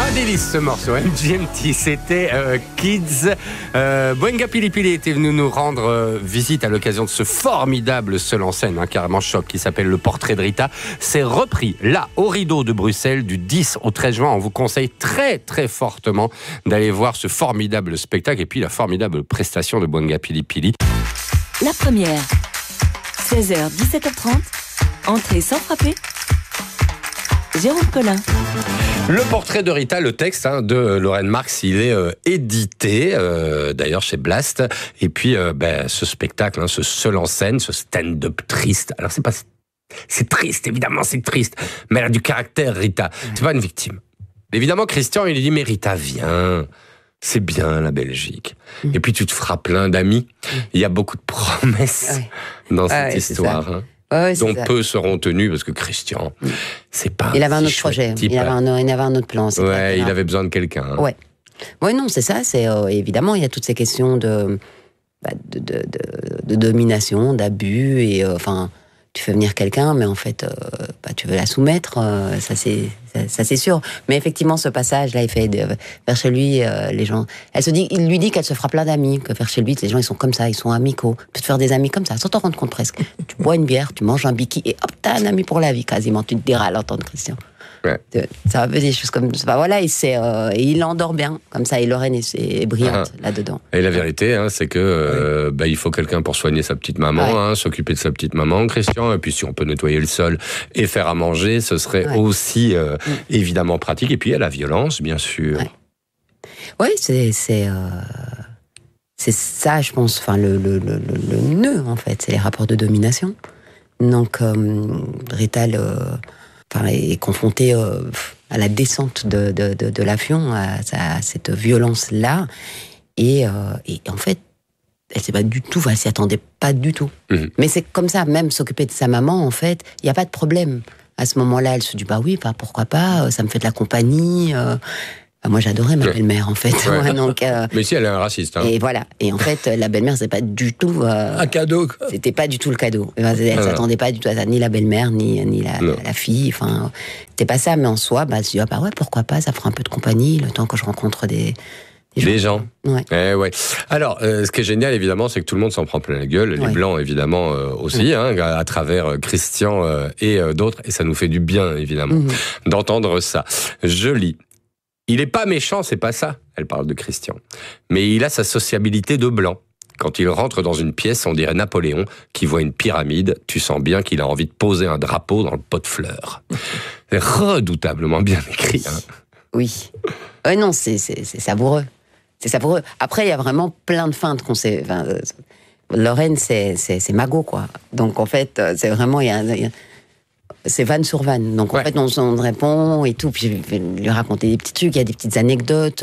Délice ce morceau, MGMT, c'était Kids. Boenga Pilipili était venu nous rendre visite à l'occasion de ce formidable seul en scène, carrément choc, qui s'appelle Le Portrait de Rita. C'est repris là, au Rideau de Bruxelles, du 10 au 13 juin. On vous conseille très très fortement d'aller voir ce formidable spectacle et puis la formidable prestation de Boenga Pilipili. La première, 16h, 17h30, entrée sans frapper. Jérôme Collin. Le Portrait de Rita, le texte de Lorraine Marx, il est édité, d'ailleurs chez Blast. Et puis, ce spectacle, ce seul en scène, ce stand-up triste. Alors, c'est triste, évidemment, c'est triste. Mais elle a du caractère, Rita. C'est pas une victime. Évidemment, Christian, il lui dit, mais Rita, viens. C'est bien, la Belgique. Et puis, tu te feras plein d'amis. Il y a beaucoup de promesses dans cette histoire. Dont peu seront tenus parce que Christian, c'est pas. Il avait un autre projet. Il avait un autre plan. Il avait besoin de quelqu'un. Ouais, non, c'est ça. C'est évidemment, il y a toutes ces questions de domination, d'abus et tu fais venir quelqu'un, mais en fait, tu veux la soumettre. Ça c'est sûr. Mais effectivement, ce passage-là, il fait vers chez lui, les gens. Il lui dit qu'elle se fera plein d'amis, que vers chez lui, les gens ils sont comme ça, ils sont amicaux. Tu peux te faire des amis comme ça, sans t'en rendre compte presque. Tu bois une bière, tu manges un biki et hop, t'as un ami pour la vie quasiment. Tu te diras à l'entendre Christian. Ouais. Ça va faire des choses comme ça. Voilà, et il endort bien comme ça. Et Lorraine est brillante là-dedans. Et la vérité, c'est que il faut quelqu'un pour soigner sa petite maman, s'occuper de sa petite maman, Christian. Et puis si on peut nettoyer le sol et faire à manger, ce serait aussi évidemment pratique. Et puis il y a la violence, bien sûr. Oui, c'est ça, je pense. Enfin, le nœud en fait, c'est les rapports de domination. Donc Rita est confrontée à la descente de l'avion, à cette violence-là. Et en fait, elle s'y attendait pas du tout. Mais c'est comme ça, même s'occuper de sa maman, en fait, il n'y a pas de problème. À ce moment-là, elle se dit, pourquoi pas, ça me fait de la compagnie. Moi, j'adorais ma belle-mère, en fait. Donc, mais si, elle est un raciste. Et voilà. Et en fait, la belle-mère, c'est pas du tout... un cadeau, quoi. C'était pas du tout le cadeau. Elle s'attendait pas du tout à ça. Ni la belle-mère, ni la fille. Enfin, c'était pas ça. Mais en soi, elle se dit, pourquoi pas, ça fera un peu de compagnie, le temps que je rencontre des gens. Ouais. Alors, ce qui est génial, évidemment, c'est que tout le monde s'en prend plein la gueule. Les Blancs, évidemment, aussi, à travers Christian et d'autres. Et ça nous fait du bien, évidemment, d'entendre ça. Je lis. Il est pas méchant, c'est pas ça. Elle parle de Christian. Mais il a sa sociabilité de blanc. Quand il rentre dans une pièce, on dirait Napoléon qui voit une pyramide. Tu sens bien qu'il a envie de poser un drapeau dans le pot de fleurs. C'est redoutablement bien écrit. Oui. Non, c'est savoureux. C'est savoureux. Après, il y a vraiment plein de feintes qu'on sait. Lorraine, c'est magot, quoi. Donc, en fait, c'est vraiment... c'est vanne sur vanne. Donc, en fait, on répond et tout. Puis, je vais lui raconter des petits trucs. Il y a des petites anecdotes.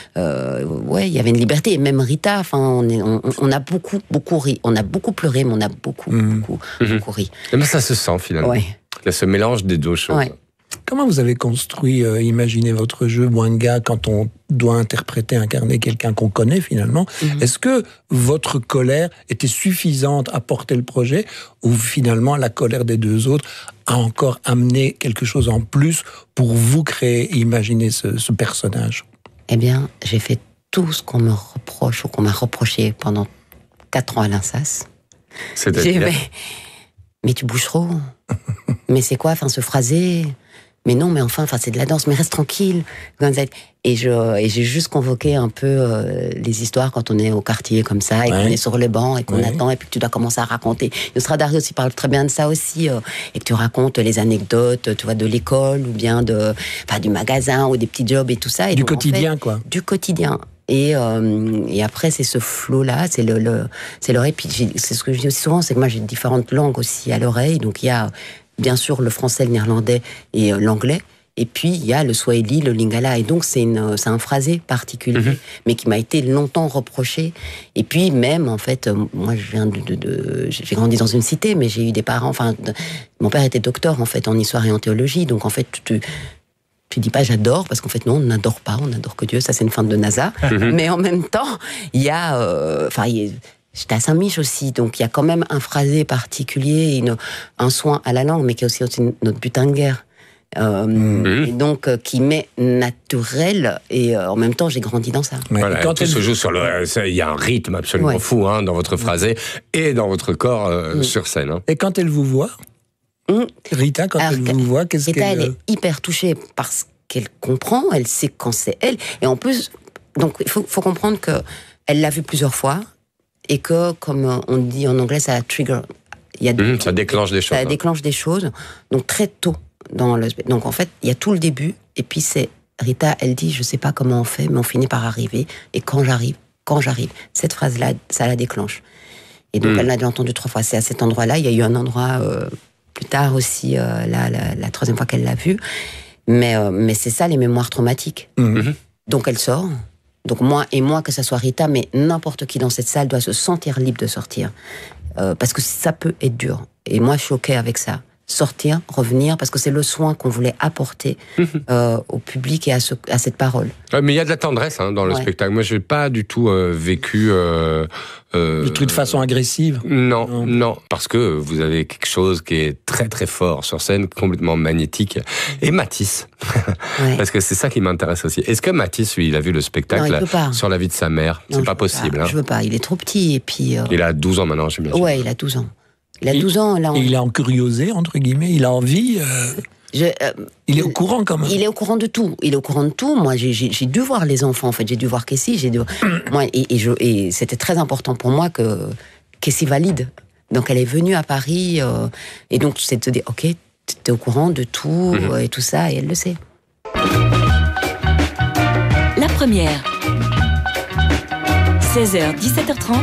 Il y avait une liberté. Et même Rita, on a beaucoup ri. On a beaucoup pleuré, mais on a beaucoup ri. Mais ça se sent, finalement. Il y a ce mélange des deux choses. Comment vous avez construit, imaginez votre jeu Boenga, quand on doit incarner quelqu'un qu'on connaît finalement? Est-ce que votre colère était suffisante à porter le projet, ou finalement la colère des deux autres a encore amené quelque chose en plus pour vous créer et imaginer ce personnage? Eh bien, j'ai fait tout ce qu'on me reproche ou qu'on m'a reproché pendant 4 ans à l'INSAS. C'est-à-dire mais tu bouges trop. Mais c'est quoi, se phraser? Mais non, mais c'est de la danse, mais reste tranquille. Et j'ai juste convoqué un peu les histoires quand on est au quartier comme ça, et qu'on est sur le banc, et qu'on attend, et puis que tu dois commencer à raconter. Nostradarius aussi parle très bien de ça aussi, et que tu racontes les anecdotes, tu vois, de l'école, ou bien du magasin, ou des petits jobs et tout ça. Et du donc, quotidien, en fait, quoi. Du quotidien. Et après, c'est ce flot-là, c'est l'oreille. Puis c'est ce que je dis aussi souvent, c'est que moi, j'ai différentes langues aussi à l'oreille. Donc, il y a bien sûr le français, le néerlandais et l'anglais. Et puis, il y a le swahili, le lingala. Et donc, c'est un phrasé particulier, mais qui m'a été longtemps reproché. Et puis, même, en fait, moi, j'ai grandi dans une cité, mais j'ai eu des parents... mon père était docteur, en fait, en histoire et en théologie. Donc, en fait, tu dis pas j'adore, parce qu'en fait, non, on n'adore pas, on n'adore que Dieu. Ça, c'est une feinte de NASA. Mais en même temps, il y a... J'étais à Saint-Mich aussi, donc il y a quand même un phrasé particulier, un soin à la langue, mais qui est aussi notre butin de guerre. Et donc qui m'est naturel, et en même temps j'ai grandi dans ça. Voilà, quand tout se joue sur il y a un rythme absolument fou dans votre phrasé et dans votre corps sur scène. Et quand elle vous voit, Rita, elle vous voit, qu'est-ce qu'elle... Rita, elle est hyper touchée parce qu'elle comprend, elle sait quand c'est elle, et en plus, donc il faut comprendre que elle l'a vu plusieurs fois et que, comme on dit en anglais, ça trigger. Ça déclenche des choses. Ça déclenche des choses, donc très tôt dans le. Donc en fait, il y a tout le début, et puis c'est Rita, elle dit, je sais pas comment on fait, mais on finit par arriver. Et quand j'arrive, cette phrase-là, ça la déclenche. Et donc elle l'a déjà entendu 3 fois. C'est à cet endroit-là. Il y a eu un endroit plus tard aussi, la 3e fois qu'elle l'a vu. Mais c'est ça les mémoires traumatiques. Donc elle sort. Donc moi, que ça soit Rita, mais n'importe qui dans cette salle doit se sentir libre de sortir. Parce que ça peut être dur. Et moi, je suis OK avec ça. Sortir, revenir, parce que c'est le soin qu'on voulait apporter au public et à cette parole. Mais il y a de la tendresse dans le spectacle. Moi, je n'ai pas du tout vécu... du truc de façon agressive. Non, parce que vous avez quelque chose qui est très très fort sur scène, complètement magnétique. Et Matisse, parce que c'est ça qui m'intéresse aussi. Est-ce que Matisse, lui, il a vu le spectacle sur la vie de sa mère? C'est pas possible. Je veux pas, il est trop petit, et puis... Il a 12 ans maintenant, j'imagine. Ouais, il a 12 ans. Il a 12 ans. Là, et il est en curiosité, entre guillemets, il a envie... il est au courant quand même. Il est au courant de tout. Moi, j'ai dû voir les enfants. En fait, j'ai dû voir Kessie. Moi, et c'était très important pour moi que Kessie valide. Donc, elle est venue à Paris. Et donc, c'est de te dire, ok, t'es au courant de tout et tout ça, et elle le sait. La première. 16h, 17h30.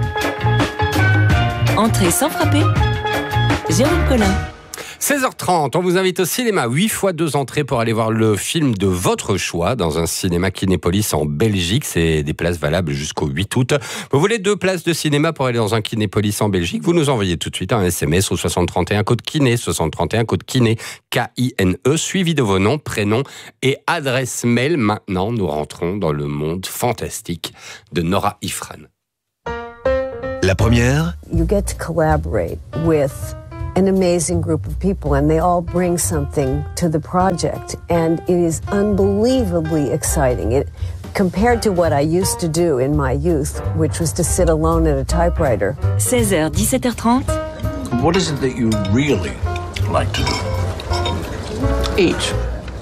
Entrée sans frapper. Jérôme Collin. 16h30, on vous invite au cinéma. 8 fois 2 entrées pour aller voir le film de votre choix dans un cinéma Kinépolis en Belgique. C'est des places valables jusqu'au 8 août. Vous voulez 2 places de cinéma pour aller dans un Kinépolis en Belgique? Vous nous envoyez tout de suite un SMS au 6031 code Kiné, 6031 code Kiné, K-I-N-E, suivi de vos noms, prénoms et adresse mail. Maintenant, nous rentrons dans le monde fantastique de Nora Ephron. La première. You get to collaborate with an amazing group of people, and they all bring something to the project, and it is unbelievably exciting. Compared to what I used to do in my youth, which was to sit alone at a typewriter. 16h, 17h30. What is it that you really like to do? Eat.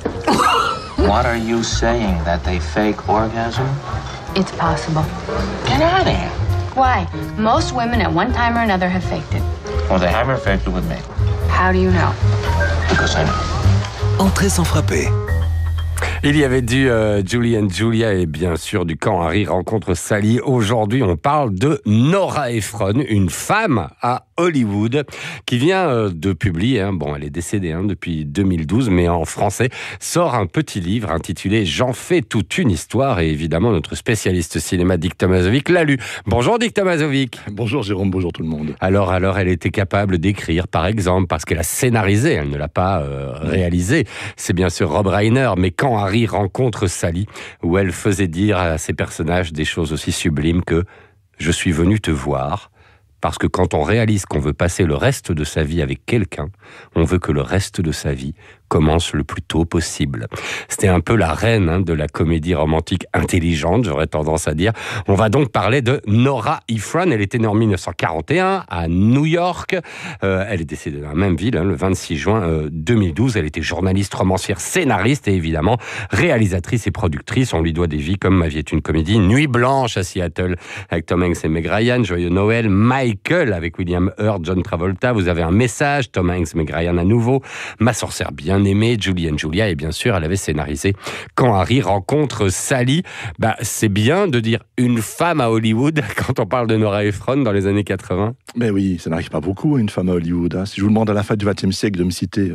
What are you saying? That they fake orgasm? It's possible. Get out of here. Why? Most women at one time or another have faked it. Well, they haven't faked it with me. How do you know? Because I know. Entrée sans frapper. Il y avait du Julie and Julia et bien sûr du Quand Harry rencontre Sally. Aujourd'hui, on parle de Nora Ephron, une femme à Hollywood qui vient de publier, elle est décédée depuis 2012, mais en français, sort un petit livre intitulé « J'en fais toute une histoire » et évidemment notre spécialiste cinéma Dick Tomasovic l'a lu. Bonjour Dick Tomasovic. Bonjour Jérôme, bonjour tout le monde. Alors, elle était capable d'écrire, par exemple, parce qu'elle a scénarisé, elle ne l'a pas réalisé. C'est bien sûr Rob Reiner, mais Quand Harry rencontre Sally, où elle faisait dire à ses personnages des choses aussi sublimes que « Je suis venu te voir ». Parce que quand on réalise qu'on veut passer le reste de sa vie avec quelqu'un, on veut que le reste de sa vie commence le plus tôt possible. C'était un peu la reine de la comédie romantique intelligente, j'aurais tendance à dire. On va donc parler de Nora Ephron. Elle était née en 1941 à New York. Elle est décédée dans la même ville, le 26 juin 2012. Elle était journaliste, romancière, scénariste et évidemment réalisatrice et productrice. On lui doit des vies comme Ma vie est une comédie, Nuit blanche à Seattle avec Tom Hanks et Meg Ryan, Joyeux Noël, Michael avec William Hurt, John Travolta. Vous avez un message, Tom Hanks, Meg Ryan à nouveau, Ma sorcière bien aimée, Julie and Julia, et bien sûr, elle avait scénarisé Quand Harry rencontre Sally. C'est bien de dire une femme à Hollywood quand on parle de Nora Ephron dans les années 80. Mais oui, ça n'arrive pas beaucoup, une femme à Hollywood. Si je vous demande à la fin du XXe siècle de me citer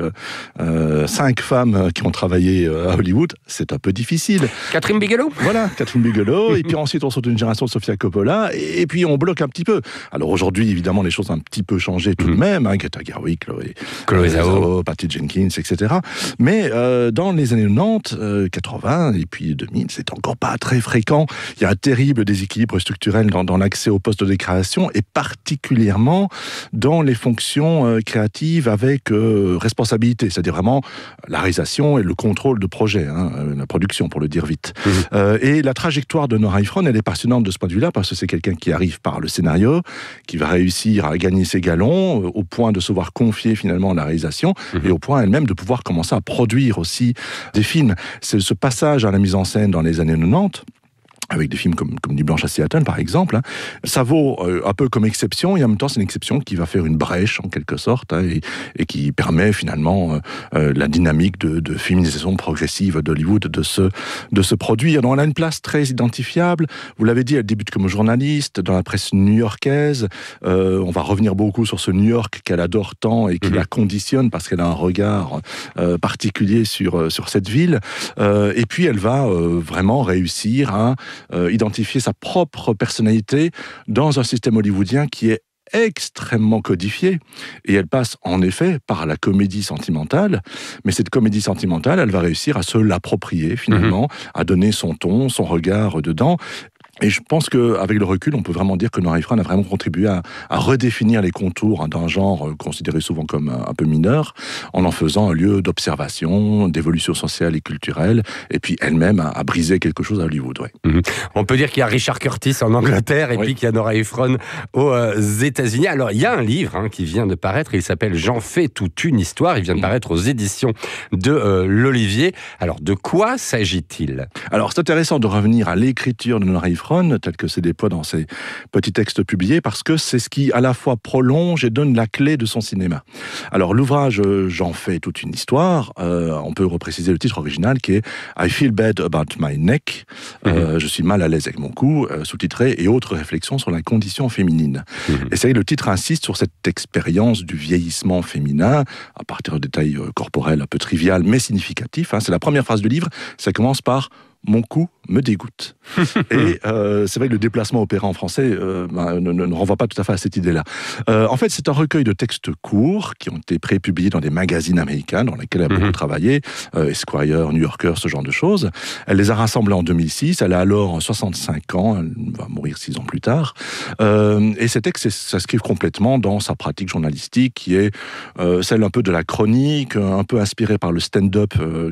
5 femmes qui ont travaillé à Hollywood, c'est un peu difficile. Catherine Bigelow. Voilà, Catherine Bigelow. Et puis ensuite, on saute une génération de Sofia Coppola. Et puis, on bloque un petit peu. Alors aujourd'hui, évidemment, les choses ont un petit peu changé tout de même. Greta Gerwig, Chloé Zhao, Patty Jenkins, etc. etc. Mais dans les années 90, 80 et puis 2000, c'est encore pas très fréquent. Il y a un terrible déséquilibre structurel dans l'accès aux postes de création et particulièrement dans les fonctions créatives avec responsabilité, c'est-à-dire vraiment la réalisation et le contrôle de projet, la production pour le dire vite. Et la trajectoire de Nora Ephron, elle est passionnante de ce point de vue-là parce que c'est quelqu'un qui arrive par le scénario, qui va réussir à gagner ses galons au point de se voir confier finalement la réalisation et au point elle-même de pouvoir commencer à produire aussi des films. C'est ce passage à la mise en scène dans les années 90, avec des films comme Nuit blanche à Seattle, par exemple, ça vaut un peu comme exception, et en même temps, c'est une exception qui va faire une brèche, en quelque sorte, et qui permet finalement la dynamique de féminisation progressive d'Hollywood de se produire. Donc, elle a une place très identifiable. Vous l'avez dit, elle débute comme journaliste dans la presse new-yorkaise. On va revenir beaucoup sur ce New York qu'elle adore tant et qui la conditionne parce qu'elle a un regard particulier sur cette ville. Et puis, elle va vraiment réussir à identifier sa propre personnalité dans un système hollywoodien qui est extrêmement codifié, et elle passe en effet par la comédie sentimentale, mais cette comédie sentimentale, elle va réussir à se l'approprier finalement, à donner son ton, son regard dedans. Et je pense qu'avec le recul, on peut vraiment dire que Nora Ephron a vraiment contribué à redéfinir les contours d'un genre considéré souvent comme un peu mineur, en faisant un lieu d'observation, d'évolution sociale et culturelle, et puis elle-même a brisé quelque chose à Hollywood. Ouais. On peut dire qu'il y a Richard Curtis en Angleterre, et puis qu'il y a Nora Ephron aux États-Unis. Alors, il y a un livre qui vient de paraître, il s'appelle « J'en fais toute une histoire », il vient de paraître aux éditions de l'Olivier. Alors, de quoi s'agit-il ? Alors, c'est intéressant de revenir à l'écriture de Nora Ephron, tel que c'est déployé dans ces petits textes publiés, parce que c'est ce qui, à la fois, prolonge et donne la clé de son cinéma. Alors, l'ouvrage « J'en fais toute une histoire », on peut repréciser le titre original qui est « I feel bad about my neck », je suis mal à l'aise avec mon cou, sous-titré « Et autres réflexions sur la condition féminine ». Et c'est vrai que le titre insiste sur cette expérience du vieillissement féminin, à partir de détails corporels un peu trivial, mais significatifs. C'est la première phrase du livre, ça commence par « Mon cou me dégoûte ». Et c'est vrai que le déplacement opéré en français ne renvoie pas tout à fait à cette idée-là. En fait, c'est un recueil de textes courts qui ont été prépubliés dans des magazines américains dans lesquels elle a beaucoup travaillé, Esquire, New Yorker, ce genre de choses. Elle les a rassemblés en 2006, elle a alors 65 ans, elle va mourir 6 ans plus tard. Et ces textes s'inscrivent complètement dans sa pratique journalistique qui est celle un peu de la chronique, un peu inspirée par le stand-up